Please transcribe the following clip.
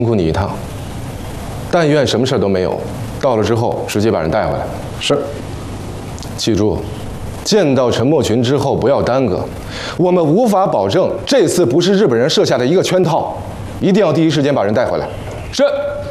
苦你一趟。但愿什么事都没有，到了之后直接把人带回来。 是。 记住，见到陈默群之后不要耽搁，我们无法保证这次不是日本人设下的一个圈套，一定要第一时间把人带回来。 是。